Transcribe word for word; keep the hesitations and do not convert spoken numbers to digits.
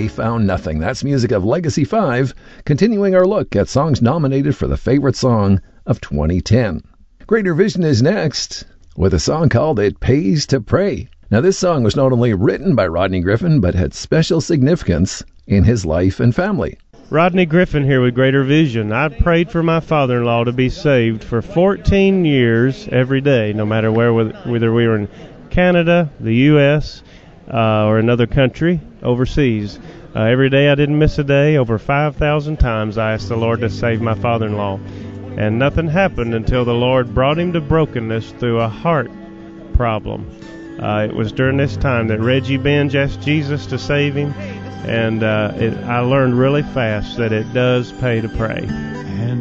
They Found Nothing. That's music of Legacy five, continuing our look at songs nominated for the favorite song of twenty ten. Greater Vision is next, with a song called It Pays to Pray. Now, this song was not only written by Rodney Griffin, but had special significance in his life and family. Rodney Griffin here with Greater Vision. I prayed for my father-in-law to be saved for fourteen years every day, no matter where, whether we were in Canada, the U S, uh, or another country overseas. Uh, every day I didn't miss a day. Over five thousand times I asked the Lord to save my father-in-law. And nothing happened until the Lord brought him to brokenness through a heart problem. Uh, it was during this time that Reggie Benj asked Jesus to save him. And uh, it, I learned really fast that it does pay to pray.